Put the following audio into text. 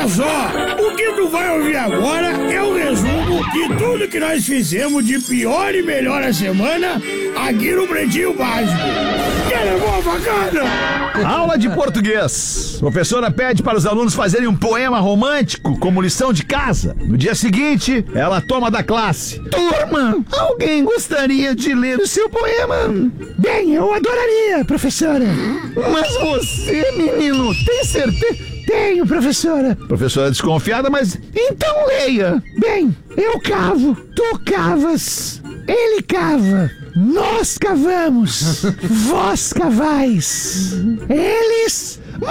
Olha só, o que tu vai ouvir agora é o resumo de tudo que nós fizemos de pior e melhor a semana aqui no Pretinho Básico. Que levou a facada? Aula de português. Professora pede para os alunos fazerem um poema romântico como lição de casa. No dia seguinte, ela toma da classe. Turma, alguém gostaria de ler o seu poema? Bem, eu adoraria, professora. Mas você, menino, tem certeza? Tenho, professora. Professora desconfiada, mas então leia. Bem, eu cavo, tu cavas, ele cava, nós cavamos, vós cavais, eles